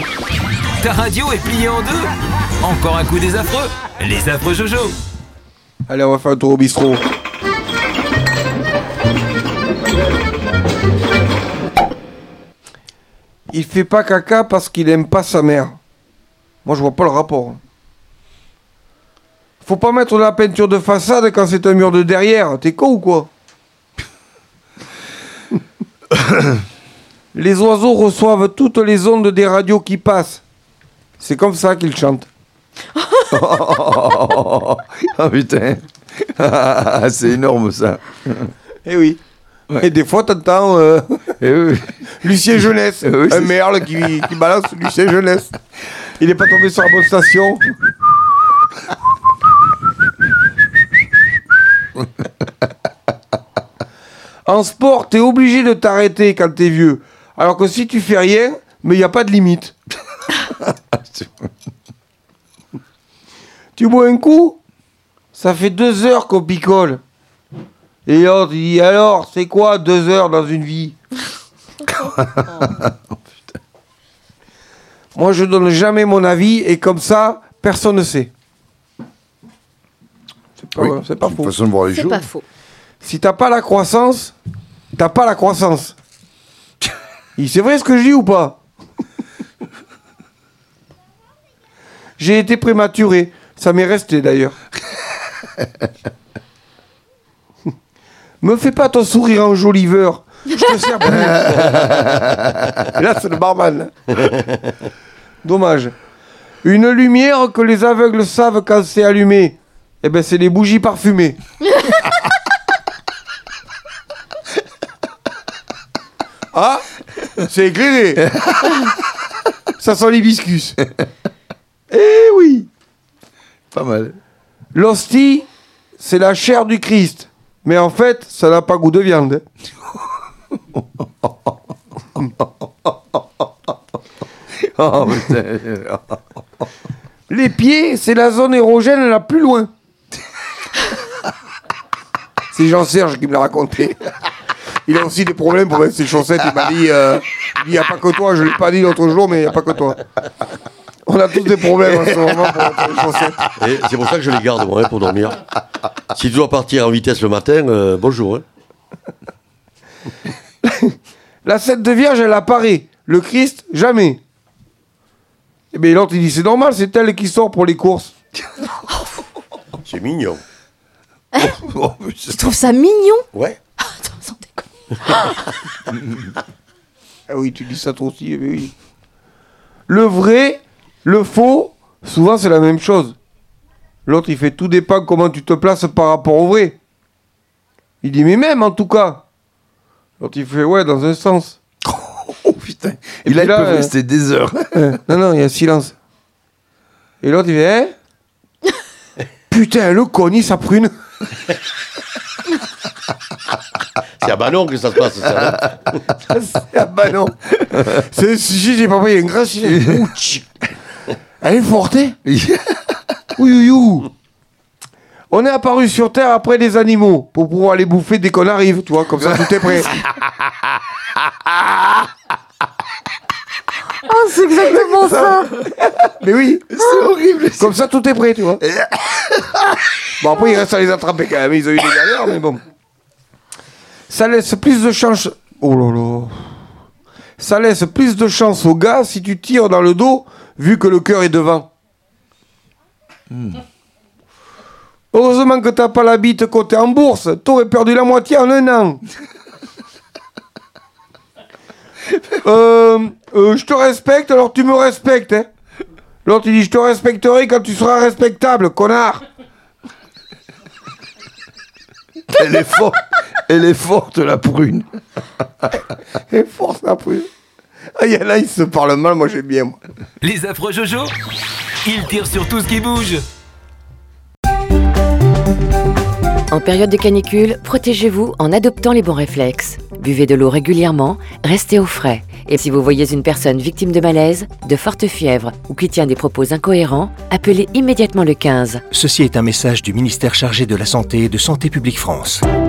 Ta radio est pliée en deux. Encore un coup des affreux. Les affreux Jojo. Allez, on va faire un tour au bistrot. Il fait pas caca parce qu'il aime pas sa mère. Moi, je vois pas le rapport. Faut pas mettre de la peinture de façade quand c'est un mur de derrière. T'es con ou quoi? Les oiseaux reçoivent toutes les ondes des radios qui passent. C'est comme ça qu'ils chantent. Oh putain. C'est énorme ça. Eh oui. Ouais. Et des fois, t'entends Oui. Lucien Jeunesse, Oui, un merle qui balance Lucien Jeunesse. Il est pas tombé sur la bonne station. En sport, t'es obligé de t'arrêter quand t'es vieux. Alors que si tu fais rien, mais il n'y a pas de limite. Tu bois un coup, ça fait 2 heures qu'on picole. Et l'autre, il dit, alors, c'est quoi 2 heures dans une vie? Moi, je donne jamais mon avis, et comme ça, personne ne sait. C'est pas faux. Façon de voir les C'est choses. pas faux. Si t'as pas la croissance, t'as pas la croissance. C'est vrai ce que je dis ou pas? J'ai été prématuré. Ça m'est resté d'ailleurs. Me fais pas ton sourire enjoliveur. Je te sers plus. Là, c'est le barman. Dommage. Une lumière que les aveugles savent quand c'est allumé. Eh ben, c'est les bougies parfumées. Ah, c'est éclairé. Ça sent l'hibiscus. Eh oui. Pas mal. L'hostie, c'est la chair du Christ. Mais en fait, ça n'a pas goût de viande. Oh putain. Les pieds, c'est la zone érogène la plus loin. C'est Jean-Serge qui me l'a raconté. Il a aussi des problèmes pour mettre ses chaussettes. Il m'a dit, il n'y a pas que toi. Je ne l'ai pas dit l'autre jour, mais il n'y a pas que toi. On a tous des problèmes en ce moment pour mettre les chaussettes. Et c'est pour ça que je les garde, moi, pour dormir. Si tu dois partir en vitesse le matin, bonjour. Hein. La Sainte Vierge, elle apparaît. Le Christ, jamais. Et bien l'autre, il dit, c'est normal, c'est elle qui sort pour les courses. C'est mignon. Je trouve ça mignon. Ouais. Attends, sans déconner. Ah oui, tu dis ça toi aussi, mais oui. Le vrai, le faux, souvent c'est la même chose. L'autre, il fait tout dépend comment tu te places par rapport au vrai. Il dit, mais même en tout cas. L'autre, il fait, ouais, dans un sens. Oh putain. Et là, puis ils peuvent rester des heures. Non, il y a silence. Et l'autre, il fait, hein? Putain, le cogni, ça prune. C'est à Banon que ça se passe, ça. Ah bah non. C'est j'ai pas pris un grand silence. Elle est forte, hein? Oui. On est apparu sur Terre après les animaux pour pouvoir les bouffer dès qu'on arrive, tu vois, comme ça tout est prêt. Oh, c'est exactement ça. Mais oui, C'est horrible. comme ça tout est prêt, tu vois. Bon, après il reste à les attraper quand même, ils ont eu des galères, mais bon. Ça laisse plus de chance. Oh là là. Ça laisse plus de chance au gars si tu tires dans le dos, vu que le cœur est devant. Heureusement que t'as pas la bite côté en bourse, t'aurais perdu la moitié en 1 an. Je te respecte, alors tu me respectes, hein. L'autre il dit, je te respecterai quand tu seras respectable, connard. Elle est forte, la prune. Et force la prune. Ah, y en a, ils se parlent mal, moi j'aime bien, moi. Les affreux Jojo, ils tirent sur tout ce qui bouge. En période de canicule, protégez-vous en adoptant les bons réflexes. Buvez de l'eau régulièrement, restez au frais. Et si vous voyez une personne victime de malaise, de forte fièvre ou qui tient des propos incohérents, appelez immédiatement le 15. Ceci est un message du ministère chargé de la Santé et de Santé publique France.